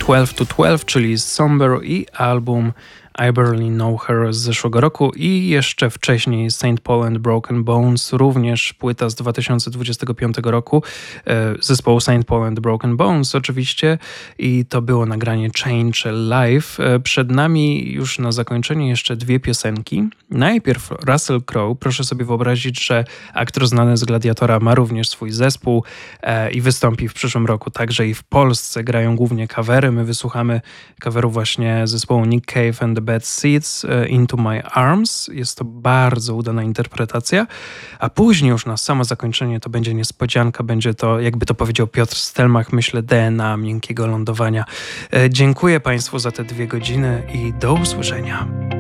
12 to 12, czyli Somber i album I Barely Know Her z zeszłego roku i jeszcze wcześniej Saint Paul and Broken Bones, również płyta z 2025 roku zespołu Saint Paul and Broken Bones oczywiście i to było nagranie Change Live. Przed nami już na zakończenie jeszcze dwie piosenki. Najpierw Russell Crowe. Proszę sobie wyobrazić, że aktor znany z Gladiatora ma również swój zespół i wystąpi w przyszłym roku także i w Polsce. Grają głównie covery. My wysłuchamy coveru właśnie zespołu Nick Cave and the Bad Seeds, Into My Arms. Jest to bardzo udana interpretacja, a później już na samo zakończenie to będzie niespodzianka, będzie to, jakby to powiedział Piotr Stelmach, myślę, DNA miękkiego lądowania. Dziękuję Państwu za te 2 godziny i do usłyszenia.